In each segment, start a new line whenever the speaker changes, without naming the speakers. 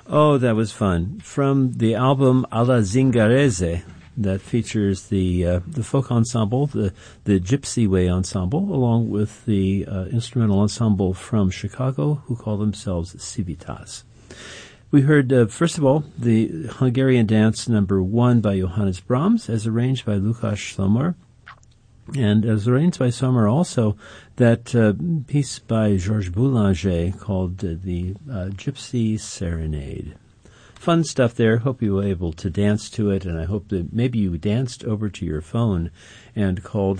Oh, that was fun. From the album Alla Zingarese, that features the folk ensemble, the Gypsy Way Ensemble, along with the instrumental ensemble from Chicago, who call themselves Civitas. We heard, first of all, the Hungarian Dance Number 1 by Johannes Brahms, as arranged by Lukács Sommer, and as arranged by Sommer also, that piece by Georges Boulanger called the Gypsy Serenade. Fun stuff there. Hope you were able to dance to it, and I hope that maybe you danced over to your phone and called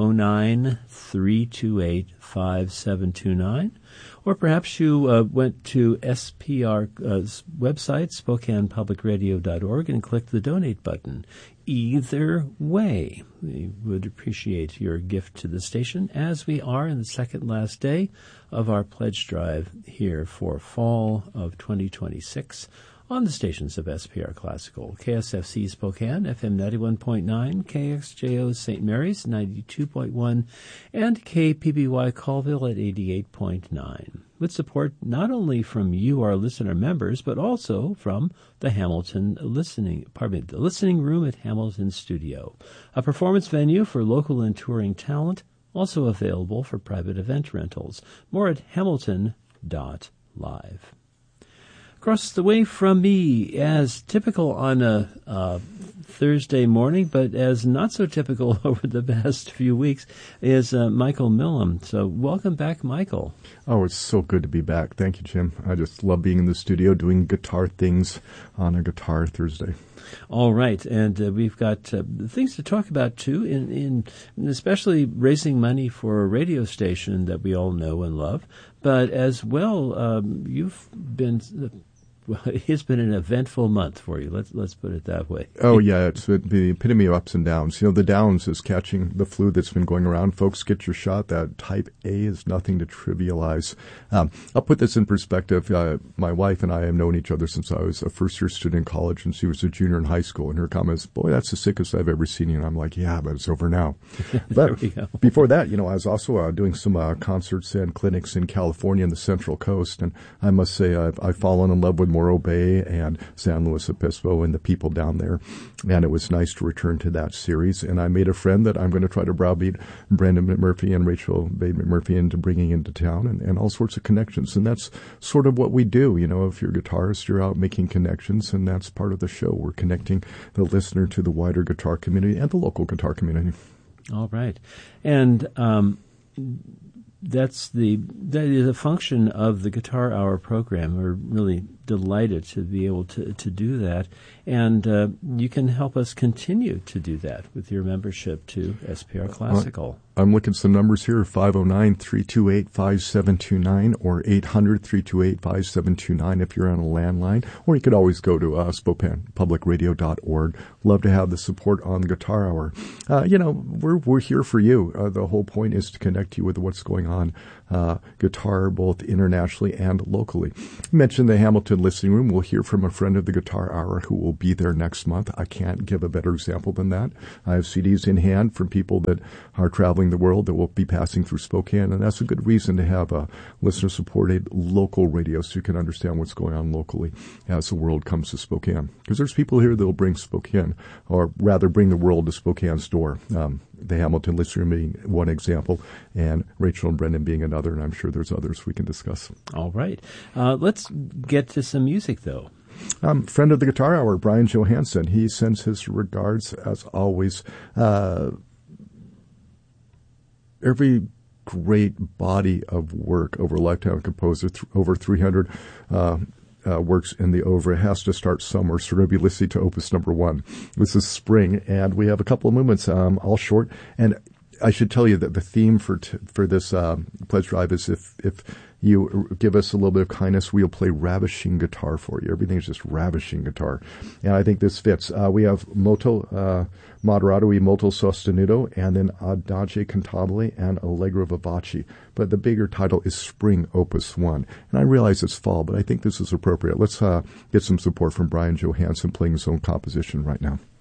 509-328-5729, or perhaps you went to SPR's website, SpokanePublicRadio.org, and clicked the donate button. Either way, we would appreciate your gift to the station, as we are in the second last day of our pledge drive here for fall of 2026 on the stations of SPR Classical, KSFC Spokane, FM 91.9, KXJO St. Mary's 92.1, and KPBY Colville at 88.9, with support not only from you, our listener members, but also from the the Listening Room at Hamilton Studio, a performance venue for local and touring talent, also available for private event rentals. More at hamilton.live. Across the way from me, as typical on a Thursday morning, but as not so typical over the past few weeks, is Michael Millam. So welcome back, Michael.
Oh, it's so good to be back. Thank you, Jim. I just love being in the studio doing guitar things on a Guitar Thursday.
All right, and we've got things to talk about, too, in especially raising money for a radio station that we all know and love, but as well, you've been... Well, it's been an eventful month for you. Let's put it that way.
Oh, yeah. It's the epitome of ups and downs. You know, the downs is catching the flu that's been going around. Folks, get your shot. That type A is nothing to trivialize. I'll put this in perspective. My wife and I have known each other since I was a first-year student in college, and she was a junior in high school. And her comment is, boy, that's the sickest I've ever seen you. And I'm like, yeah, but it's over now. But before that, you know, I was also doing some concerts and clinics in California and the Central Coast. And I must say I've fallen in love with Morro Bay and San Luis Obispo and the people down there. And it was nice to return to that series. And I made a friend that I'm going to try to browbeat Brandon McMurphy and Rachel Bade McMurphy into bringing into town and all sorts of connections. And that's sort of what we do. You know, if you're a guitarist, you're out making connections, and that's part of the show. We're connecting the listener to the wider guitar community and the local guitar community.
All right. And that is a function of the Guitar Hour program. We're really delighted to be able to do that. And you can help us continue to do that with your membership to SPR Classical.
I'm looking at some numbers here, 509-328-5729 or 800-328-5729 if you're on a landline. Or you could always go to SpokanePublicRadio.org. Love to have the support on Guitar Hour. You know, we're here for you. The whole point is to connect you with what's going on guitar, both internationally and locally. You mentioned the Hamilton Listening Room. We'll hear from a friend of the Guitar Hour who will be there next month. I can't give a better example than that. I have CDs in hand from people that are traveling the world that will be passing through Spokane, and that's a good reason to have a listener-supported local radio so you can understand what's going on locally as the world comes to Spokane. Because there's people here that will bring Spokane, or rather bring the world to Spokane's door. The Hamilton Listening Room being one example, and Rachel and Brendan being another, and I'm sure there's others we can discuss.
All right. Let's get to some music, though.
Friend of the Guitar Hour, Brian Johansson. He sends his regards, as always. Every great body of work over a lifetime of composer, over 300 works in the oeuvre has to start somewhere. So we're going to be listening to Opus number 1. This is Spring, and we have a couple of movements, all short. And I should tell you that the theme for this pledge drive is if you give us a little bit of kindness, we'll play ravishing guitar for you. Everything is just ravishing guitar. And I think this fits. We have Molto Moderato y Molto Sostenuto, and then Adagio Cantabile and Allegro Vivace. But the bigger title is Spring Opus 1. And I realize it's fall, but I think this is appropriate. Let's get some support from Brian Johansson playing his own composition right now.